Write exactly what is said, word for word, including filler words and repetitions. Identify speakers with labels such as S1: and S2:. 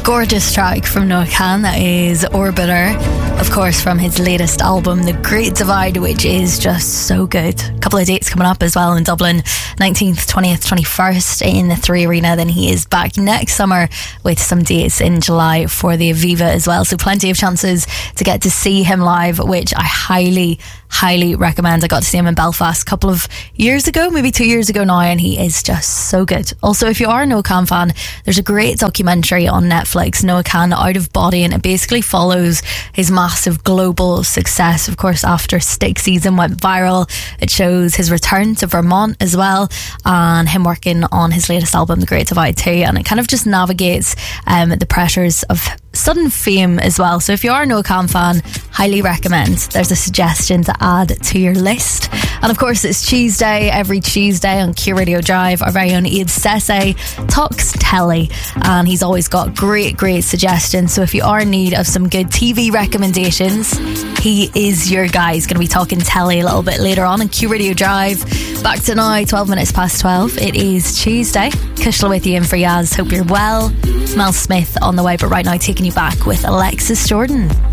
S1: Gorgeous track from Noah Kahan, that is Orbiter, of course, from his latest album The Great Divide, which is just so good. A couple of dates coming up as well in Dublin, nineteenth, twentieth, twenty-first in the Three Arena. Then he is back next summer with some dates in July for the Aviva as well, so plenty of chances to get to see him live, which I highly highly recommend. I got to see him in Belfast a couple of years ago, maybe two years ago now, and he is just so good. Also, if you are a Noah Kahan fan, there's a great documentary on Netflix, Noah Kahan Out of Body, and it basically follows his massive global success. Of course, after Stick Season went viral, it shows his return to Vermont as well, and him working on his latest album, The Great Divide too, and it kind of just navigates um, the pressures of sudden fame as well. So if you are a Noah Kahan fan, highly recommend. There's a suggestion to add to your list. And of course, it's Tuesday. Every Tuesday on Q Radio Drive, our very own Iad Sese talks telly, and he's always got great great suggestions. So if you are in need of some good T V recommendations, he is your guy. He's going to be talking telly a little bit later on in Q Radio Drive. Back to now, twelve minutes past twelve. It is Tuesday. Kushla with you in for Yaz. Hope you're well. Mel Smith on the way, but right now taking you back with Alexis Jordan.